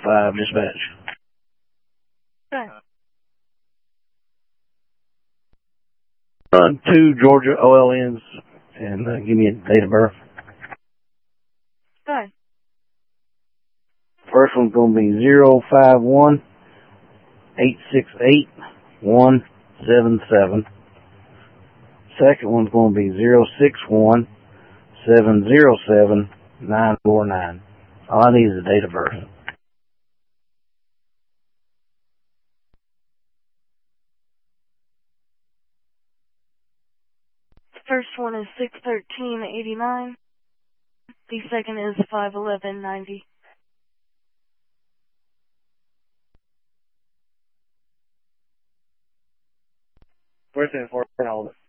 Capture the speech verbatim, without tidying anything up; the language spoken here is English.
five, dispatch. Okay. Run two Georgia O L Ns and uh, give me a date of birth. Okay. First one's going to be zero five one eight six eight one seven seven. Second one's going to be zero six one seven zero seven nine four nine. All I need is a date of birth. First one is six thirteen eighty-nine. The second is five eleven ninety. Where's the enforcement?